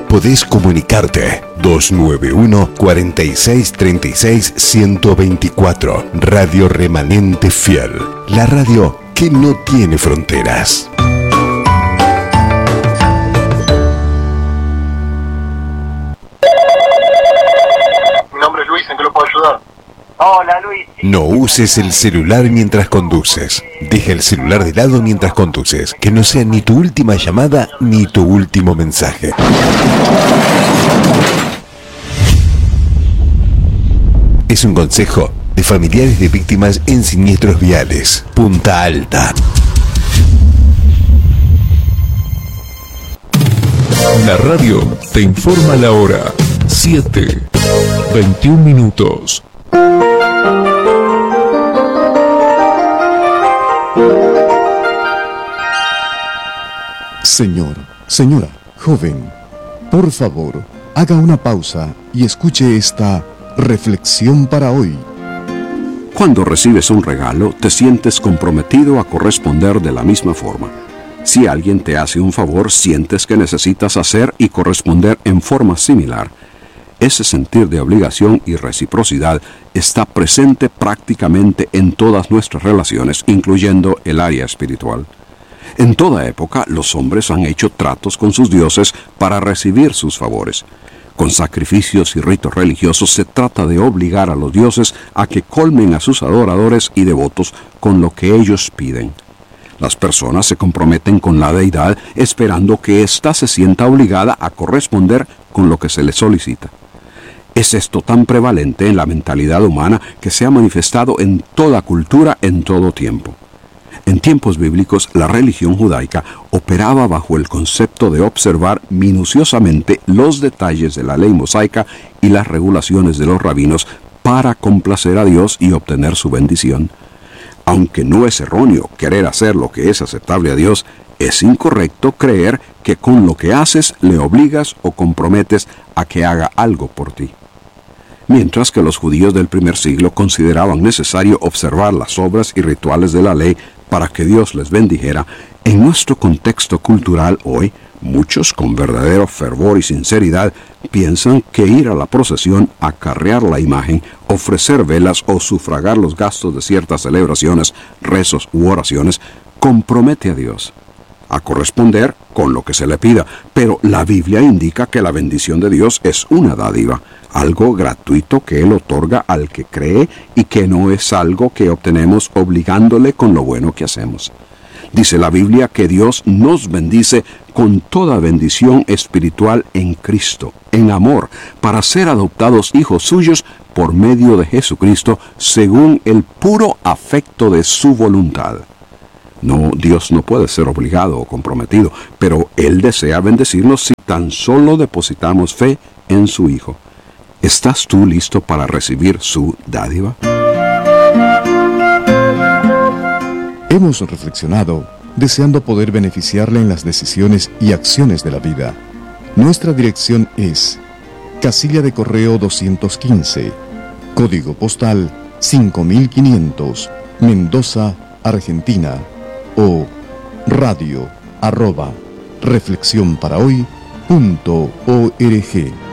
podés comunicarte. 291 46 36 124. Radio Remanente Fiel. La radio que no tiene fronteras. Mi nombre es Luis, ¿en qué lo puedo ayudar? Hola, Luis. No uses el celular mientras conduces. Deja el celular de lado mientras conduces. Que no sea ni tu última llamada ni tu último mensaje. Es un consejo de familiares de víctimas en siniestros viales. Punta Alta. La radio te informa la hora. 7:21. Señor, señora, joven, por favor, haga una pausa y escuche esta reflexión para hoy. Cuando recibes un regalo, te sientes comprometido a corresponder de la misma forma. Si alguien te hace un favor, sientes que necesitas hacer y corresponder en forma similar. Ese sentir de obligación y reciprocidad está presente prácticamente en todas nuestras relaciones, incluyendo el área espiritual. En toda época, los hombres han hecho tratos con sus dioses para recibir sus favores. Con sacrificios y ritos religiosos se trata de obligar a los dioses a que colmen a sus adoradores y devotos con lo que ellos piden. Las personas se comprometen con la deidad esperando que ésta se sienta obligada a corresponder con lo que se le solicita. Es esto tan prevalente en la mentalidad humana que se ha manifestado en toda cultura en todo tiempo. En tiempos bíblicos, la religión judaica operaba bajo el concepto de observar minuciosamente los detalles de la ley mosaica y las regulaciones de los rabinos para complacer a Dios y obtener su bendición. Aunque no es erróneo querer hacer lo que es aceptable a Dios, es incorrecto creer que con lo que haces le obligas o comprometes a que haga algo por ti. Mientras que los judíos del primer siglo consideraban necesario observar las obras y rituales de la ley para que Dios les bendijera, en nuestro contexto cultural hoy, muchos con verdadero fervor y sinceridad piensan que ir a la procesión, acarrear la imagen, ofrecer velas o sufragar los gastos de ciertas celebraciones, rezos u oraciones compromete a Dios a corresponder con lo que se le pida, pero la Biblia indica que la bendición de Dios es una dádiva, algo gratuito que Él otorga al que cree y que no es algo que obtenemos obligándole con lo bueno que hacemos. Dice la Biblia que Dios nos bendice con toda bendición espiritual en Cristo, en amor, para ser adoptados hijos suyos por medio de Jesucristo, según el puro afecto de su voluntad. No, Dios no puede ser obligado o comprometido, pero Él desea bendecirnos si tan solo depositamos fe en su Hijo. ¿Estás tú listo para recibir su dádiva? Hemos reflexionado deseando poder beneficiarle en las decisiones y acciones de la vida. Nuestra dirección es Casilla de Correo 215, Código Postal 5500, Mendoza, Argentina, o radio@reflexionparahoy.org.